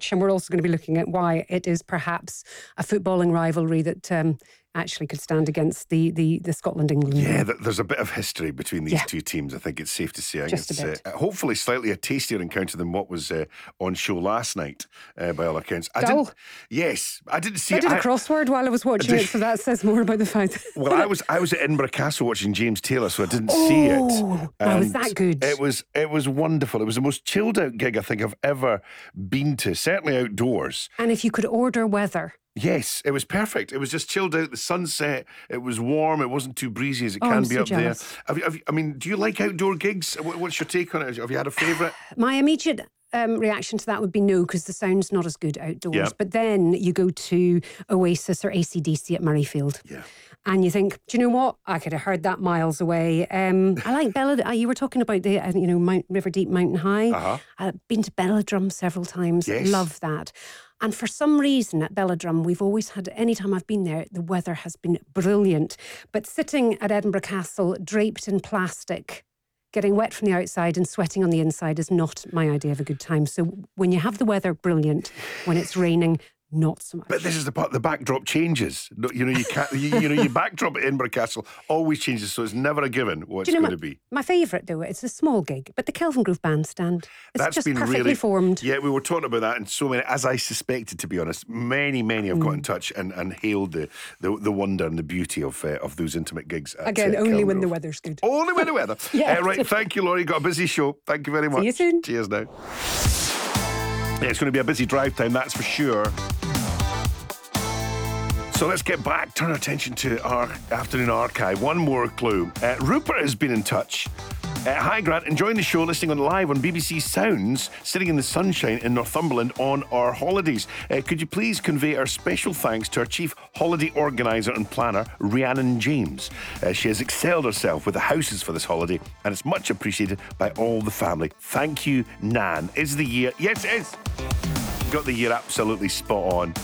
match, and we're also going to be looking at why it is perhaps a footballing rivalry that actually could stand against the Scotland-England. Yeah, there's a bit of history between these two teams. I think it's safe to say. I think Just a bit. Hopefully slightly a tastier encounter than what was on show last night, by all accounts. Dull. Yes, I didn't see I it. did a crossword while I was watching it, so that says more about the fact. Well, I was at Edinburgh Castle watching James Taylor, so I didn't see it. Oh, was that good? It was wonderful. It was the most chilled out gig I think I've ever been to, certainly outdoors. And if you could order weather. Yes, it was perfect. It was just chilled out. The sunset. It was warm. It wasn't too breezy as it can I'm be so up jealous. there. I mean, do you like outdoor gigs? What's your take on it? Have you had a favourite? My immediate reaction to that would be no, because the sound's not as good outdoors. Yeah. But then you go to Oasis or AC/DC at Murrayfield. Yeah. And you think, do you know what? I could have heard that miles away. I like you were talking about the, Mount River Deep, Mountain High. Uh-huh. I've been to Belladrum several times. Yes. Love that. And for some reason at Belladrum, we've always had, anytime I've been there, the weather has been brilliant. But sitting at Edinburgh Castle, draped in plastic, getting wet from the outside and sweating on the inside is not my idea of a good time. So when you have the weather, brilliant. When it's raining, not so much. But this is the part. The backdrop changes. You can't. Your backdrop at Edinburgh Castle always changes, so it's never a given what it's going to be. My favourite, though, it's a small gig, but the Kelvin Grove Bandstand. It's That's just been perfectly really formed. Yeah, we were talking about that, and so many, as I suspected, to be honest, many have got in touch and hailed the wonder and the beauty of those intimate gigs. Again, only when the weather's good. Only when the weather. Yeah. Right. Thank you, Laurie. Got a busy show. Thank you very much. See you soon. Cheers now. Yeah, it's going to be a busy drive time, that's for sure. So let's get back, turn our attention to our afternoon archive. One more clue. Rupert has been in touch. Hi Grant, enjoying the show, listening live on BBC Sounds, sitting in the sunshine in Northumberland on our holidays. Could you please convey our special thanks to our chief holiday organiser and planner, Rhiannon James. She has excelled herself with the houses for this holiday, and it's much appreciated by all the family. Thank you, Nan. Is the year... Yes, it is. Got the year absolutely spot on.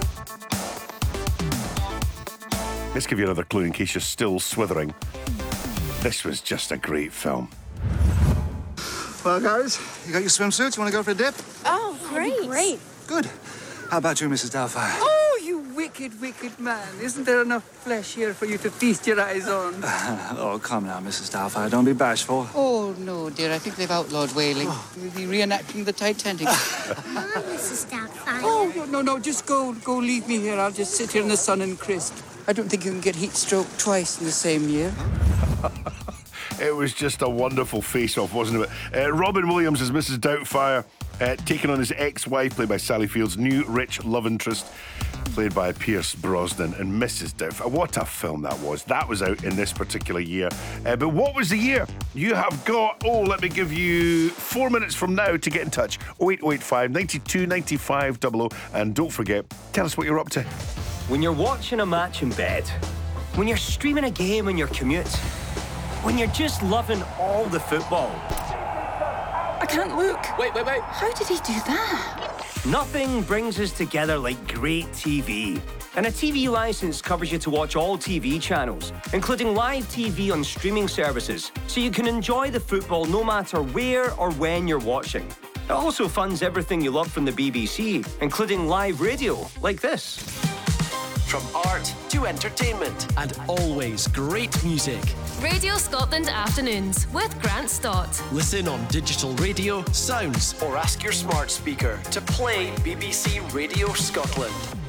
Let's give you another clue in case you're still swithering. This was just a great film. Well, guys, you got your swimsuits? You want to go for a dip? Oh, great. Good. How about you, Mrs. Doubtfire? Oh, you wicked, wicked man. Isn't there enough flesh here for you to feast your eyes on? Oh, come now, Mrs. Doubtfire. Don't be bashful. Oh, no, dear. I think they've outlawed whaling. We'll be reenacting the Titanic. Mrs. Doubtfire. Oh, no. Just go leave me here. I'll just sit here in the sun and crisp. I don't think you can get heat stroke twice in the same year. It was just a wonderful face-off, wasn't it? Robin Williams as Mrs. Doubtfire, taking on his ex-wife, played by Sally Field's new rich love interest, played by Pierce Brosnan, and Mrs. Doubtfire. What a film that was. That was out in this particular year. But what was the year? You have got, let me give you 4 minutes from now to get in touch. 08085 92 95 00. And don't forget, tell us what you're up to. When you're watching a match in bed, when you're streaming a game on your commute, when you're just loving all the football. I can't look. Wait. How did he do that? Nothing brings us together like great TV. And a TV license covers you to watch all TV channels, including live TV on streaming services, so you can enjoy the football no matter where or when you're watching. It also funds everything you love from the BBC, including live radio, like this. From art to entertainment and always great music. Radio Scotland Afternoons with Grant Stott. Listen on digital radio, Sounds, or ask your smart speaker to play BBC Radio Scotland.